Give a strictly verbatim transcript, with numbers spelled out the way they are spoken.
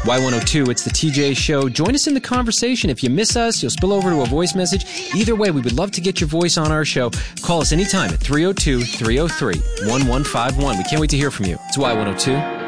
Y one oh two, it's the T J Show. Join us in the conversation. If you miss us, you'll spill over to a voice message. Either way, we would love to get your voice on our show. Call us anytime at three oh two, three oh three, one one five one. We can't wait to hear from you. It's Y one oh two.